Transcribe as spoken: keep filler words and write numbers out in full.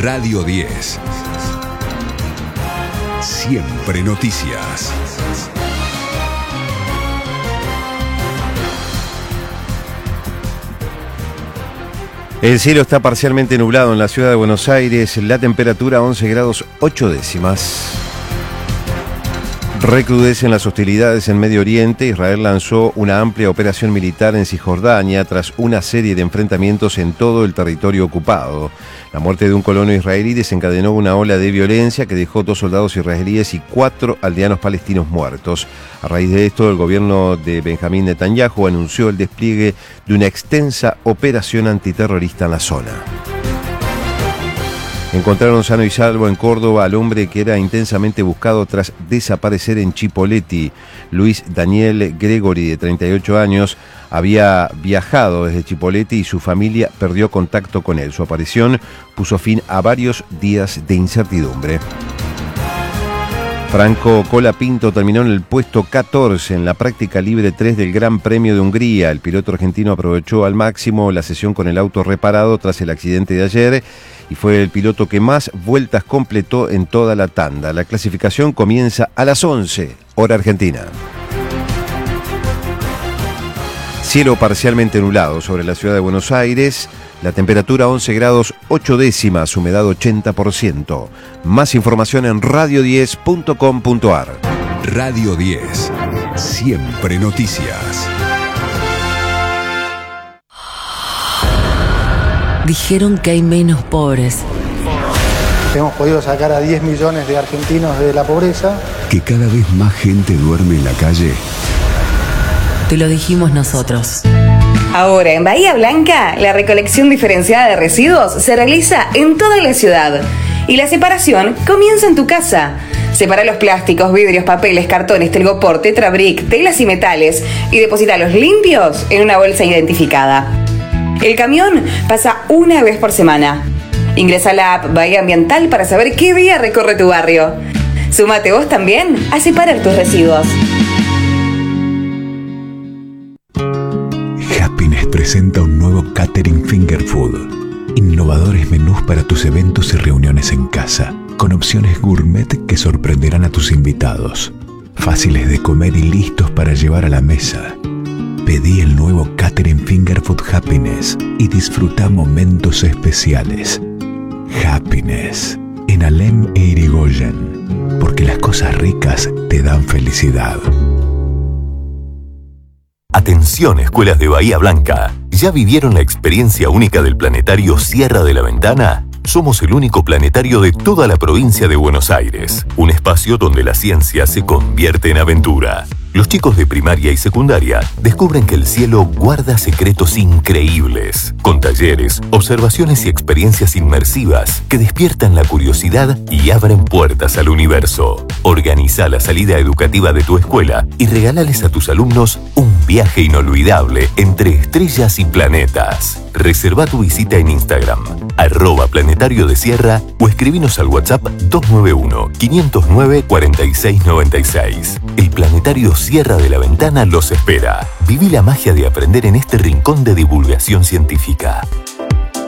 Radio diez. Siempre noticias. El cielo está parcialmente nublado en la ciudad de Buenos Aires, la temperatura once grados ocho décimas. Recrudecen las hostilidades en Medio Oriente. Israel lanzó una amplia operación militar en Cisjordania tras una serie de enfrentamientos en todo el territorio ocupado. La muerte de un colono israelí desencadenó una ola de violencia que dejó dos soldados israelíes y cuatro aldeanos palestinos muertos. A raíz de esto, el gobierno de Benjamín Netanyahu anunció el despliegue de una extensa operación antiterrorista en la zona. Encontraron sano y salvo en Córdoba al hombre que era intensamente buscado tras desaparecer en Chipoleti. Luis Daniel Gregory, de treinta y ocho años, había viajado desde Chipoleti y su familia perdió contacto con él. Su aparición puso fin a varios días de incertidumbre. Franco Colapinto terminó en el puesto catorce en la práctica libre tres del Gran Premio de Hungría. El piloto argentino aprovechó al máximo la sesión con el auto reparado tras el accidente de ayer y fue el piloto que más vueltas completó en toda la tanda. La clasificación comienza a las once, hora argentina. Cielo parcialmente nublado sobre la ciudad de Buenos Aires. La temperatura once grados ocho décimas, humedad ochenta por ciento. Más información en radio diez punto com punto a r. Radio diez. Siempre noticias. Dijeron que hay menos pobres. Hemos podido sacar a diez millones de argentinos de la pobreza. Que cada vez más gente duerme en la calle. Te lo dijimos nosotros. Ahora, en Bahía Blanca, la recolección diferenciada de residuos se realiza en toda la ciudad. Y la separación comienza en tu casa. Separa los plásticos, vidrios, papeles, cartones, telgopor, tetrabric, telas y metales y deposítalos limpios en una bolsa identificada. El camión pasa una vez por semana. Ingresa a la app Bahía Ambiental para saber qué día recorre tu barrio. Súmate vos también a separar tus residuos. Happiness presenta un nuevo catering finger food. Innovadores menús para tus eventos y reuniones en casa, con opciones gourmet que sorprenderán a tus invitados. Fáciles de comer y listos para llevar a la mesa. Pedí el nuevo catering finger food Happiness y disfruta momentos especiales. Happiness, en Alem e Irigoyen, porque las cosas ricas te dan felicidad. Atención, escuelas de Bahía Blanca. ¿Ya vivieron la experiencia única del planetario Sierra de la Ventana? Somos el único planetario de toda la provincia de Buenos Aires. Un espacio donde la ciencia se convierte en aventura. Los chicos de primaria y secundaria descubren que el cielo guarda secretos increíbles, con talleres, observaciones y experiencias inmersivas que despiertan la curiosidad y abren puertas al universo. Organiza la salida educativa de tu escuela y regálales a tus alumnos un viaje inolvidable entre estrellas y planetas. Reserva tu visita en Instagram, arroba planetario de Sierra, o escribinos al WhatsApp dos nueve uno, quinientos nueve, cuarenta y seis noventa y seis. El planetario Sierra de la Ventana los espera. Viví la magia de aprender en este rincón de divulgación científica.